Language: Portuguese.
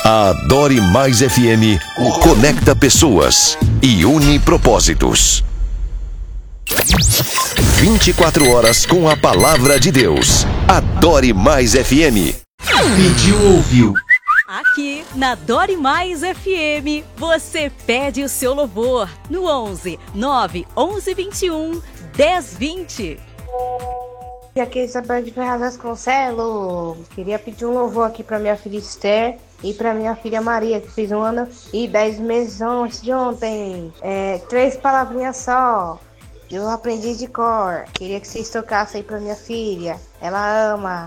A Adore Mais FM conecta pessoas e une propósitos. 24 horas com a palavra de Deus. Adore Mais FM. Pediu, ouviu. Aqui na Adore Mais FM, você pede o seu louvor no 11 9 11 21 10 20. E aqui é Isabel de Ferraz Vasconcelos. Queria pedir um louvor aqui para minha filha Esther e para minha filha Maria, que fez 1 ano e 10 meses antes de ontem. 3 palavrinhas só. Eu aprendi de cor. Queria que vocês tocassem aí para minha filha. Ela ama.